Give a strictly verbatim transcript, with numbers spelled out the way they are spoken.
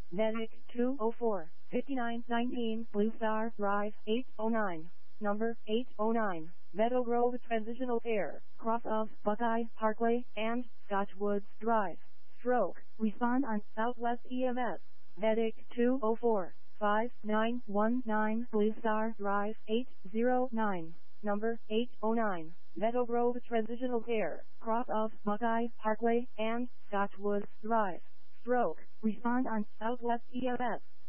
Medic two oh four, fifty-nine nineteen Blue Star Drive, eight oh nine. Number eight oh nine, Meadow Grove Transitional Care, cross of Buckeye Parkway and Scotchwoods Drive. Stroke, respond on Southwest E M S. Medic two oh four, five nine one nine Blue Star Drive, eight oh nine. Number eight oh nine, Meadow Grove Transitional Care, cross of Buckeye Parkway and Scotchwoods Drive. Stroke, respond on Southwest E M S.